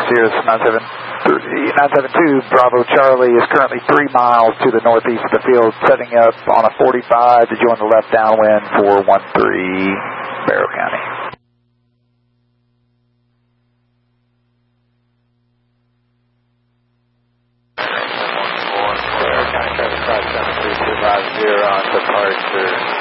Sirius 972 Bravo Charlie is currently 3 miles to the northeast of the field, setting up on a 45 to join the left downwind for 13 Barrow County. Barrow County Traffic 573 on departure.